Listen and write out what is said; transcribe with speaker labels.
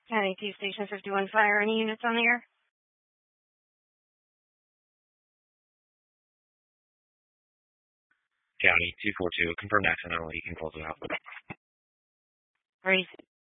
Speaker 1: County 2 Station 51 Fire. Any units on the air?
Speaker 2: County 242, confirmed accident only. You can close it out.
Speaker 1: Ready